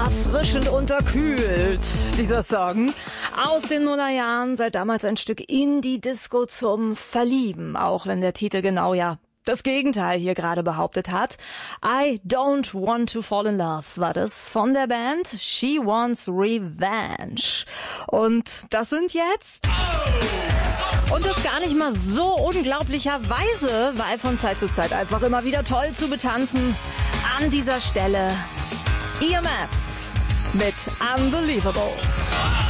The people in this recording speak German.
Erfrischend unterkühlt, dieser Song. Aus den Nullerjahren, seit damals ein Stück in die Disco zum Verlieben. Auch wenn der Titel genau das Gegenteil hier gerade behauptet hat. I Don't Want to Fall in Love war das von der Band She Wants Revenge. Und das sind jetzt... Und das gar nicht mal so unglaublicherweise, weil von Zeit zu Zeit einfach immer wieder toll zu betanzen. An dieser Stelle EMF mit Unbelievable.